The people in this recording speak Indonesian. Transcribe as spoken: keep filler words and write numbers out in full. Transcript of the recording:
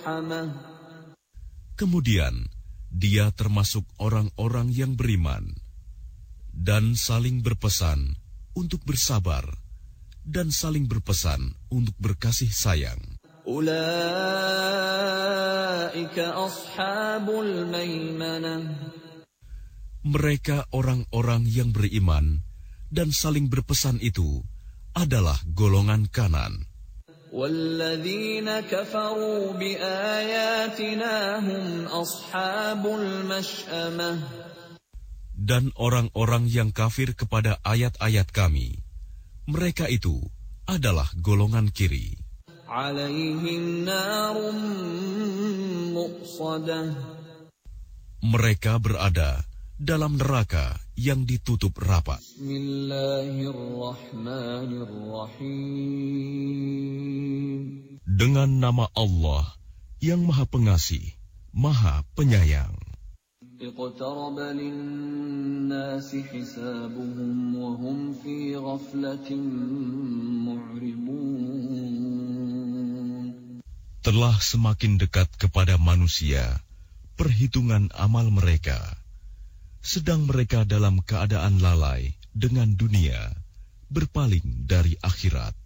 Kemudian dia termasuk orang-orang yang beriman dan saling berpesan untuk bersabar dan saling berpesan untuk berkasih sayang. Ulaika ashabul maimanah. Mereka orang-orang yang beriman dan saling berpesan itu adalah golongan kanan. وَالَّذِينَ كَفَرُوا بِآيَاتِنَا هُمْ أَصْحَابُ الْمَشْأَمَةِ. Dan orang-orang yang kafir kepada ayat-ayat kami, mereka itu adalah golongan kiri. عَلَيْهِمْ نَارٌ مُؤْصَدَةٌ. Mereka berada dalam neraka yang ditutup rapat. Bismillahirrahmanirrahim. Dengan nama Allah yang Maha Pengasih, Maha Penyayang. Iqtaraba lin-nasi hisabuhum wa hum fi ghaflatin mu'ribun. Telah semakin dekat kepada manusia perhitungan amal mereka, sedang mereka dalam keadaan lalai dengan dunia, berpaling dari akhirat.